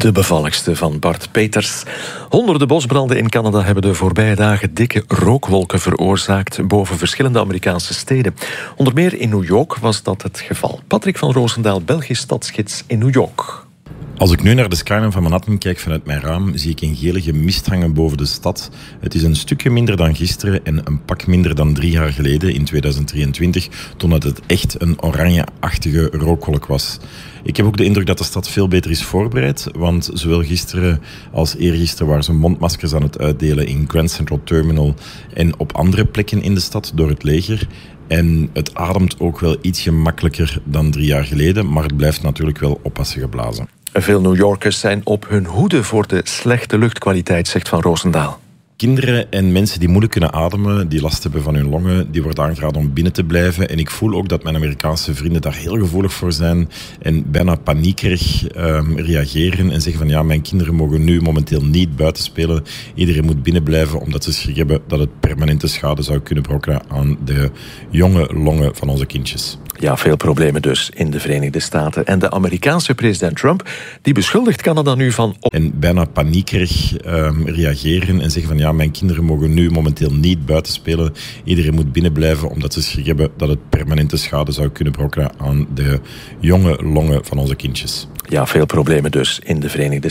De bevalligste van Bart Peters. Honderden bosbranden in Canada hebben de voorbije dagen dikke rookwolken veroorzaakt boven verschillende Amerikaanse steden. Onder meer in New York was dat het geval. Patrick van Roosendaal, Belgisch stadsgids in New York. Als ik nu naar de skyline van Manhattan kijk vanuit mijn raam, zie ik een gelige mist hangen boven de stad. Het is een stukje minder dan gisteren en een pak minder dan 3 jaar geleden, in 2023, toen het echt een oranje-achtige rookwolk was. Ik heb ook de indruk dat de stad veel beter is voorbereid, want zowel gisteren als eergisteren waren ze mondmaskers aan het uitdelen in Grand Central Terminal en op andere plekken in de stad door het leger. En het ademt ook wel iets gemakkelijker dan 3 jaar geleden, maar het blijft natuurlijk wel oppassen geblazen. Veel New Yorkers zijn op hun hoede voor de slechte luchtkwaliteit, zegt Van Roosendaal. Kinderen en mensen die moeilijk kunnen ademen, die last hebben van hun longen, die worden aangeraden om binnen te blijven. En ik voel ook dat mijn Amerikaanse vrienden daar heel gevoelig voor zijn en bijna paniekerig reageren en zeggen van ja, mijn kinderen mogen nu momenteel niet buiten spelen. Iedereen moet binnen blijven omdat ze schrik hebben dat het permanente schade zou kunnen berokkenen aan de jonge longen van onze kindjes. Ja, veel problemen dus in de Verenigde Staten. En de Amerikaanse president Trump, die beschuldigt Canada nu van... En bijna paniekerig reageren en zeggen van ja, mijn kinderen mogen nu momenteel niet buiten spelen. Iedereen moet binnen blijven omdat ze schrik hebben dat het permanente schade zou kunnen berokkenen aan de jonge longen van onze kindjes. Ja, veel problemen dus in de Verenigde Staten.